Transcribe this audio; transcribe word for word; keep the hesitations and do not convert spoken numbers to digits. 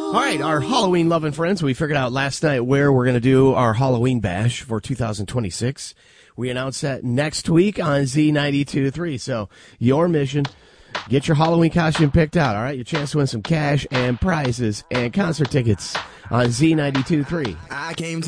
All right, our Halloween loving friends, we figured out last night where we're going to do our Halloween bash for two thousand twenty-six. We announced that next week on Z ninety-two point three. So your mission, get your Halloween costume picked out, all right? Your chance to win some cash and prizes and concert tickets on Z ninety-two point three. I came to